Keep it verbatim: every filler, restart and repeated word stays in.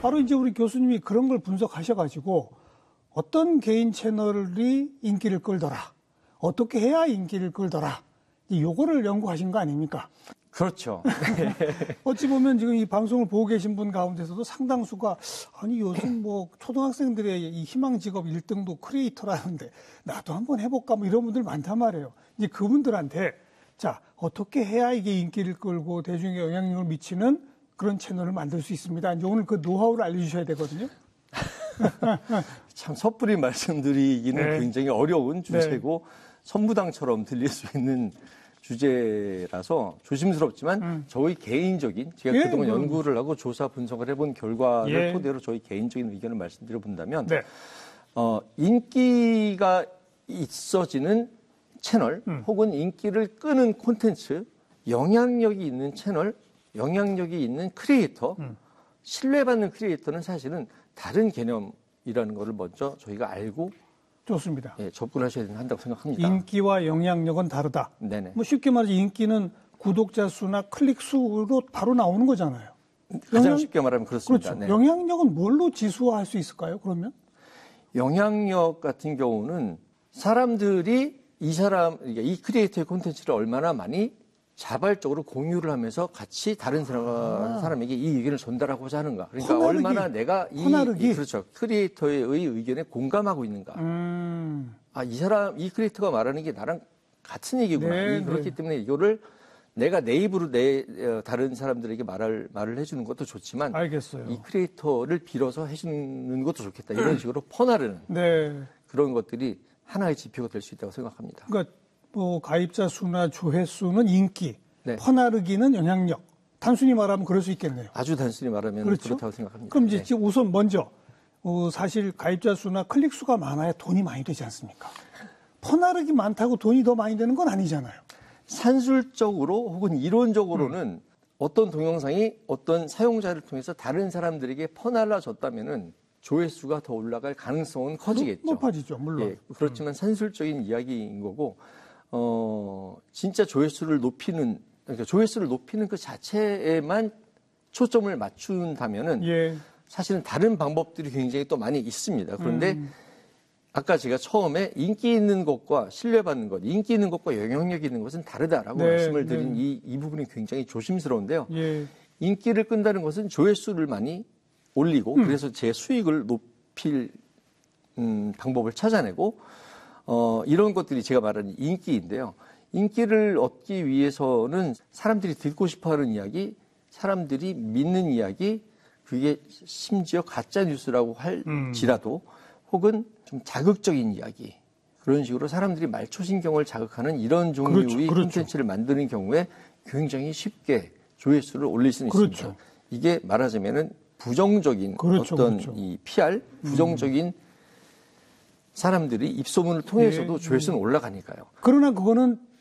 바로 이제 우리 교수님이 그런 걸 분석하셔가지고 어떤 개인 채널이 인기를 끌더라, 어떻게 해야 인기를 끌더라, 요거를 연구하신 거 아닙니까? 그렇죠. 어찌 보면 지금 이 방송을 보고 계신 분 가운데서도 상당수가 아니 요즘 뭐 초등학생들의 이 희망 직업 일 등도 크리에이터라는데 나도 한번 해볼까 뭐 이런 분들 많단 말이에요. 이제 그분들한테 자 어떻게 해야 이게 인기를 끌고 대중에게 영향력을 미치는 그런 채널을 만들 수 있습니다. 이제 오늘 그 노하우를 알려주셔야 되거든요. 참 섣불리 말씀드리기는 네. 굉장히 어려운 주제고 네. 선무당처럼 들릴 수 있는 주제라서 조심스럽지만 음. 저희 개인적인 제가 예, 그동안 그럼. 연구를 하고 조사 분석을 해본 결과를 예. 토대로 저희 개인적인 의견을 말씀드려 본다면 네. 어, 인기가 있어지는 채널 음. 혹은 인기를 끄는 콘텐츠, 영향력이 있는 채널, 영향력이 있는 크리에이터, 음. 신뢰받는 크리에이터는 사실은 다른 개념이라는 것을 먼저 저희가 알고 좋습니다. 예, 접근하셔야 한다고 생각합니다. 인기와 영향력은 다르다. 네네. 뭐 쉽게 말해서 인기는 구독자 수나 클릭 수로 바로 나오는 거잖아요. 가장 영향... 쉽게 말하면 그렇습니다. 그렇죠. 네. 영향력은 뭘로 지수화할 수 있을까요? 그러면? 영향력 같은 경우는 사람들이 이 사람, 이 크리에이터의 콘텐츠를 얼마나 많이 자발적으로 공유를 하면서 같이 다른 사람, 아. 사람에게 이 의견을 전달하고자 하는가. 그러니까 퍼나르기. 얼마나 내가 이, 이 그렇죠. 크리에이터의 의견에 공감하고 있는가. 음. 아, 이 사람, 이 크리에이터가 말하는 게 나랑 같은 얘기구나. 네, 이, 그렇기 네. 때문에 이거를 내가 내 입으로 내 다른 사람들에게 말을 말을 해주는 것도 좋지만, 알겠어요. 이 크리에이터를 빌어서 해주는 것도 좋겠다. 이런 식으로 퍼나르는 네. 그런 것들이 하나의 지표가 될 수 있다고 생각합니다. 그러니까 뭐 가입자 수나 조회수는 인기, 네. 퍼나르기는 영향력. 단순히 말하면 그럴 수 있겠네요. 아주 단순히 말하면 그렇죠? 그렇다고 생각합니다. 그럼 이제 네. 지금 우선 먼저 어, 사실 가입자 수나 클릭 수가 많아야 돈이 많이 되지 않습니까? 퍼나르기 많다고 돈이 더 많이 되는 건 아니잖아요. 산술적으로 혹은 이론적으로는 음. 어떤 동영상이 어떤 사용자를 통해서 다른 사람들에게 퍼날라졌다면은 조회수가 더 올라갈 가능성은 커지겠죠. 높아지죠, 물론. 예, 그렇지만 음. 산술적인 이야기인 거고, 어, 진짜 조회수를 높이는, 그러니까 조회수를 높이는 그 자체에만 초점을 맞춘다면은 예. 사실은 다른 방법들이 굉장히 또 많이 있습니다. 그런데 음. 아까 제가 처음에 인기 있는 것과 신뢰받는 것, 인기 있는 것과 영향력 있는 것은 다르다라고 네, 말씀을 드린 네. 이, 이 부분이 굉장히 조심스러운데요. 예. 인기를 끈다는 것은 조회수를 많이 올리고 음. 그래서 제 수익을 높일 음, 방법을 찾아내고 어, 이런 것들이 제가 말하는 인기인데요. 인기를 얻기 위해서는 사람들이 듣고 싶어하는 이야기, 사람들이 믿는 이야기, 그게 심지어 가짜 뉴스라고 할지라도 음. 혹은 좀 자극적인 이야기, 그런 식으로 사람들이 말초신경을 자극하는 이런 종류의 그렇죠, 그렇죠. 콘텐츠를 만드는 경우에 굉장히 쉽게 조회수를 올릴 수는 그렇죠. 있습니다. 이게 말하자면은 부정적인 그렇죠, 어떤 그렇죠. 이 피알, 부정적인 음. 사람들이 입소문을 통해서도 예, 조회수는 예. 올라가니까요. 그러나 그거는